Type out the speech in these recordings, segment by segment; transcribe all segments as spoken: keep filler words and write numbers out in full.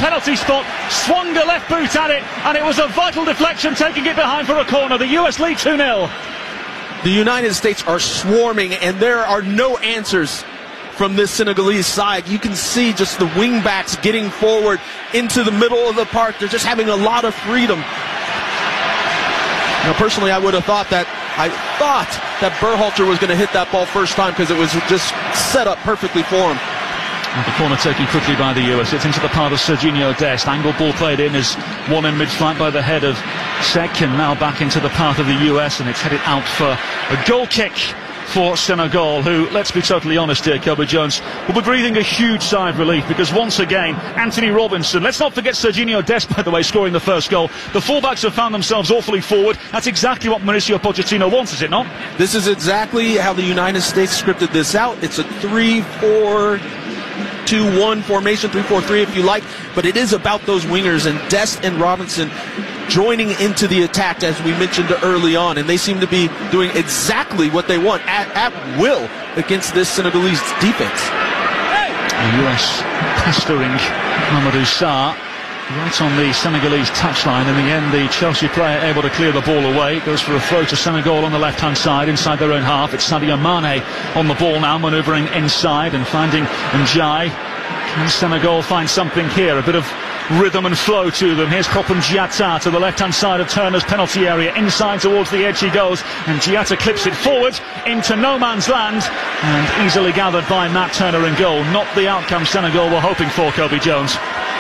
penalty spot, swung a left boot at it, and it was a vital deflection, taking it behind for a corner. The U S lead two nil. The United States are swarming, and there are no answers from this Senegalese side. You can see just the wingbacks getting forward into the middle of the park. They're just having a lot of freedom. Now, personally, I would have thought that I thought that Berhalter was going to hit that ball first time because it was just set up perfectly for him. And the corner taken quickly by the U S. It's into the path of Serginho Dest. Angle ball played in is won in mid-flight by the head of Seck, and now back into the path of the U S, and it's headed out for a goal kick for Senegal, who, let's be totally honest here, Kelby Jones, will be breathing a huge sigh of relief, because once again, Anthony Robinson, let's not forget Serginho Dest, by the way, scoring the first goal. The fullbacks have found themselves awfully forward. That's exactly what Mauricio Pochettino wants, is it not? This is exactly how the United States scripted this out. It's a three four two one formation, three four three if you like, but it is about those wingers, and Dest and Robinson joining into the attack, as we mentioned early on, and they seem to be doing exactly what they want at, at will against this Senegalese defense. The U S pestering Mamadou Sarr right on the Senegalese touchline. In the end, the Chelsea player able to clear the ball away. Goes for a throw to Senegal on the left-hand side, inside their own half. It's Sadio Mane on the ball now, manoeuvring inside and finding Ndiaye. Can Senegal find something here? A bit of rhythm and flow to them. Here's Krépin Diatta to the left-hand side of Turner's penalty area. Inside towards the edge he goes, and Diatta clips it forward into no man's land, and easily gathered by Matt Turner in goal. Not the outcome Senegal were hoping for, Kelby Jones.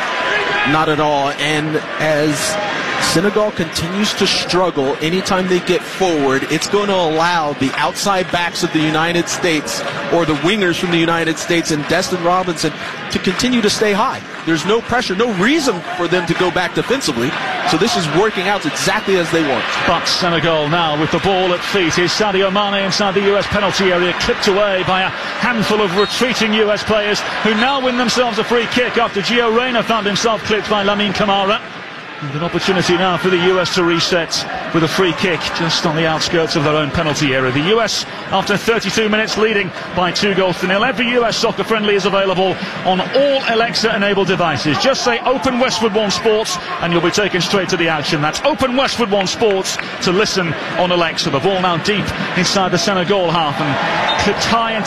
Not at all, and as Senegal continues to struggle anytime they get forward, it's going to allow the outside backs of the United States, or the wingers from the United States, and Dest and Robinson to continue to stay high. There's no pressure, no reason for them to go back defensively, so this is working out exactly as they want. But Senegal now with the ball at feet. Here's Sadio Mane inside the U S penalty area, clipped away by a handful of retreating U S players, who now win themselves a free kick after Gio Reyna found himself clipped by Lamine Camara. And an opportunity now for the U S to reset with a free kick just on the outskirts of their own penalty area. The U S, after thirty-two minutes, leading by two goals to nil. Every U S soccer friendly is available on all Alexa-enabled devices. Just say Open Westwood One Sports and you'll be taken straight to the action. That's Open Westwood One Sports to listen on Alexa. The ball now deep inside the Senegal half and clipped high into